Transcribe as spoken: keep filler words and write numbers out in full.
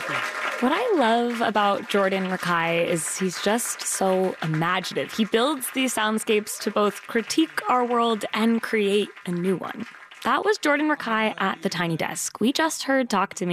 What I love about Jordan Rakai is he's just so imaginative. He builds these soundscapes to both critique our world and create a new one. That was Jordan Rakai at The Tiny Desk. We just heard Talk to Me.